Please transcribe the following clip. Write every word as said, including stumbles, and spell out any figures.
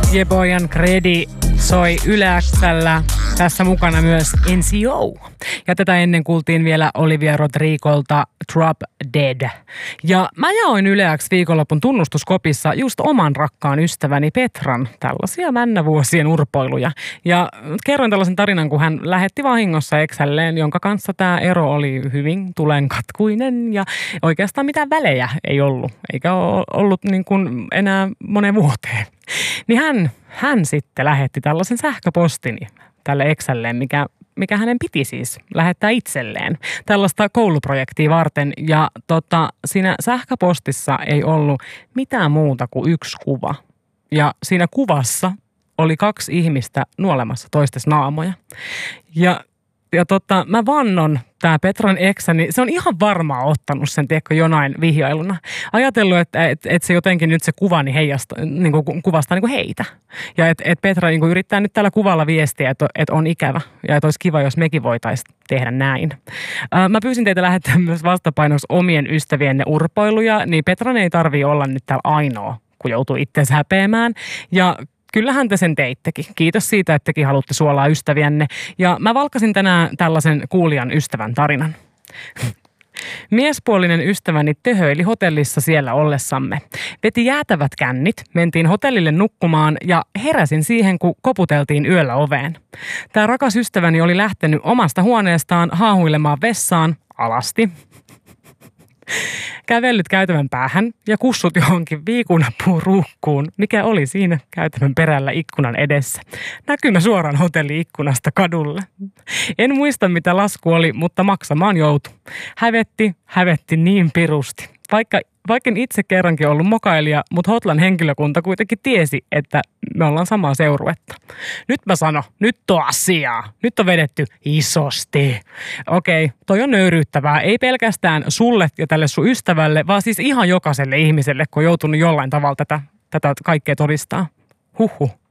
Jebojan Kredi soi Yle X:llä. Tässä mukana myös N C O. Ja tätä ennen kuultiin vielä Olivia Rodrigolta Drop Dead. Ja mä jaoin Yle X viikonlopun tunnustuskopissa just oman rakkaan ystäväni Petran tällaisia männävuosien urpoiluja. Ja kerroin tällaisen tarinan, kun hän lähetti vahingossa Xälleen, jonka kanssa tämä ero oli hyvin tulenkatkuinen ja oikeastaan mitään välejä ei ollut. Eikä ole ollut niin kuin enää moneen vuoteen. Niin hän, hän sitten lähetti tällaisen sähköpostini tälle Xälleen, mikä, mikä hänen piti siis lähettää itselleen tällaista kouluprojektia varten. Ja tota, siinä sähköpostissa ei ollut mitään muuta kuin yksi kuva. Ja siinä kuvassa oli kaksi ihmistä nuolemassa toistes naamoja. Ja Ja tota, mä vannon, tää Petran eksä, niin se on ihan varmaan ottanut sen, tiedätkö, jonain vihjailuna. Ajatellut, että et, et se jotenkin nyt se kuva niin heijasta, niin kuin, kuvastaa niin kuin heitä. Ja että et Petra niin kuin yrittää nyt tällä kuvalla viestiä, että et on ikävä. Ja että olisi kiva, jos mekin voitaisiin tehdä näin. Ää, mä pyysin teitä lähettämään myös vastapainoksi omien ystävienne urpoiluja, niin Petran ei tarvii olla nyt täällä ainoa, kun joutuu itseensä häpeämään. Ja kyllähän te sen teittekin. Kiitos siitä, että tekin haluatte suolaa ystäviänne. Ja mä valkasin tänään tällaisen kuulijan ystävän tarinan. Miespuolinen ystäväni töhöili hotellissa siellä ollessamme. Veti jäätävät kännit, mentiin hotellille nukkumaan ja heräsin siihen, kun koputeltiin yöllä oveen. Tämä rakas ystäväni oli lähtenyt omasta huoneestaan haahuilemaan vessaan alasti. Kävellyt käytävän päähän ja kussut johonkin viikunapuuruukkuun, mikä oli siinä käytävän perällä ikkunan edessä. Näkymä suoraan hotelli-ikkunasta kadulle. En muista, mitä lasku oli, mutta maksamaan joutu. Hävetti, hävetti niin pirusti. Vaikka, vaikka en itse kerrankin ollut mokailija, mutta Hotlan henkilökunta kuitenkin tiesi, että me ollaan samaa seuruetta. Nyt mä sanon, nyt on asiaa. Nyt on vedetty isosti. Okei, toi on nöyryyttävää. Ei pelkästään sulle ja tälle sun ystävälle, vaan siis ihan jokaiselle ihmiselle, kun on joutunut jollain tavalla tätä, tätä kaikkea todistaa. Huhhuh.